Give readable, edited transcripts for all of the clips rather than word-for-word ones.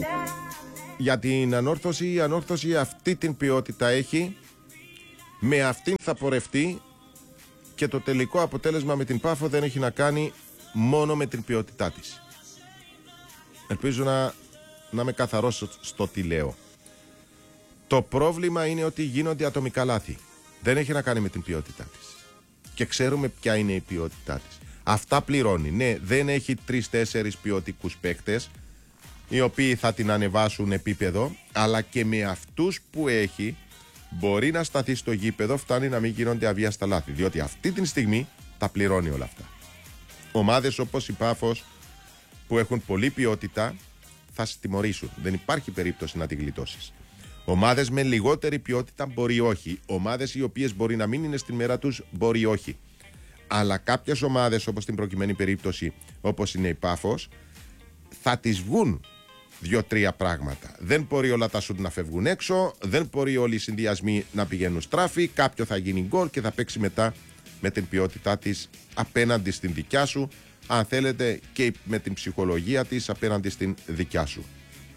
Για την ανόρθωση, η ανόρθωση αυτή την ποιότητα έχει, με αυτήν θα πορευτεί και το τελικό αποτέλεσμα με την Πάφο δεν έχει να κάνει μόνο με την ποιότητά της. Ελπίζω να είμαι καθαρός στο τι λέω. Το πρόβλημα είναι ότι γίνονται ατομικά λάθη. Δεν έχει να κάνει με την ποιότητά της. Και ξέρουμε ποια είναι η ποιότητά της. Αυτά πληρώνει. Ναι, δεν έχει 3-4 ποιοτικούς παίκτες οι οποίοι θα την ανεβάσουν επίπεδο, αλλά και με αυτούς που έχει μπορεί να σταθεί στο γήπεδο, φτάνει να μην γίνονται αβίαστα λάθη. Διότι αυτή τη στιγμή τα πληρώνει όλα αυτά. Ομάδες όπως η Πάφος που έχουν πολλή ποιότητα θα σε τιμωρήσουν. Δεν υπάρχει περίπτωση να τη γλιτώσεις. Ομάδες με λιγότερη ποιότητα μπορεί όχι. Ομάδες οι οποίες μπορεί να μην είναι στην μέρα τους μπορεί όχι. Αλλά κάποιες ομάδες, όπως στην προκειμένη περίπτωση, όπως είναι η Πάφος, θα τις βγουν 2-3 πράγματα. Δεν μπορεί όλα τα σουτ να φεύγουν έξω, δεν μπορεί όλοι οι συνδυασμοί να πηγαίνουν στράφη, κάποιο θα γίνει γκολ και θα παίξει μετά με την ποιότητά της απέναντι στην δικιά σου, αν θέλετε και με την ψυχολογία της απέναντι στην δικιά σου.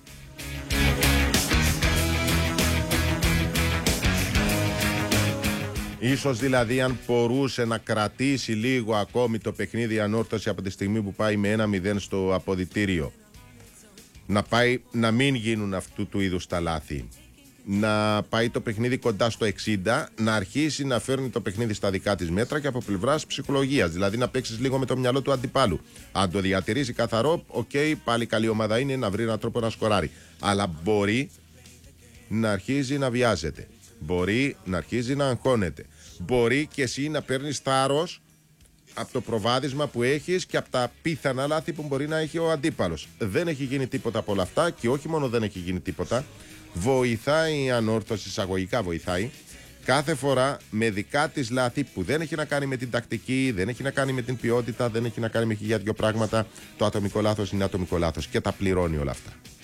Ίσως δηλαδή αν μπορούσε να κρατήσει λίγο ακόμη το παιχνίδι η ανόρθωση από τη στιγμή που πάει με 1-0 στο αποδυτήριο, να μην γίνουν αυτού του είδους τα λάθη, να πάει το παιχνίδι κοντά στο 60, να αρχίσει να φέρνει το παιχνίδι στα δικά της μέτρα και από πλευράς ψυχολογίας, δηλαδή να παίξεις λίγο με το μυαλό του αντιπάλου. Αν το διατηρήσει καθαρό, πάλι καλή ομάδα είναι, να βρει έναν τρόπο να σκοράρει. Αλλά μπορεί να αρχίζει να βιάζεται. Μπορεί να αρχίζει να αγχώνεται. Μπορεί και εσύ να παίρνεις θάρρος από το προβάδισμα που έχεις και από τα πιθανά λάθη που μπορεί να έχει ο αντίπαλος. Δεν έχει γίνει τίποτα από όλα αυτά και όχι μόνο δεν έχει γίνει τίποτα, βοηθάει η ανόρθωση, εισαγωγικά βοηθάει, κάθε φορά με δικά της λάθη που δεν έχει να κάνει με την τακτική, δεν έχει να κάνει με την ποιότητα, δεν έχει να κάνει με χιλιάδιο πράγματα. Το ατομικό λάθος είναι ατομικό λάθος και τα πληρώνει όλα αυτά.